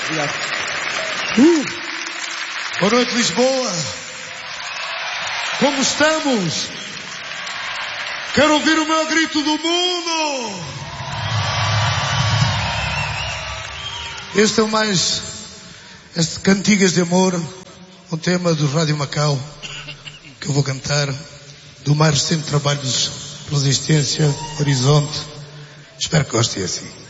Obrigado. Boa noite, Lisboa. Como estamos? Quero ouvir o meu grito do mundo. Este Cantigas de Amor, um tema do Rádio Macau, que eu vou cantar, do mais recente trabalho dos Resistência, Horizonte. Espero que gostem assim.